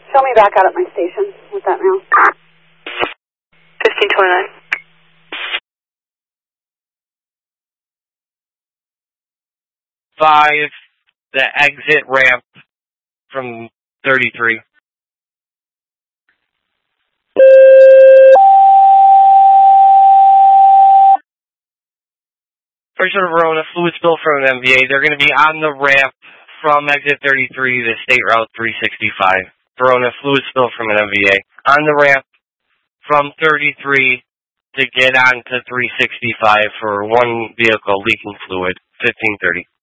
Show me back out at my station with that mail. 1529. 5, the exit ramp from 33. First order Verona, fluid spill from an MVA. They're going to be on the ramp from exit 33 to State Route 365. Verona, fluid spill from an MVA. On the ramp from 33 to get on to 365 for one vehicle leaking fluid, 1530.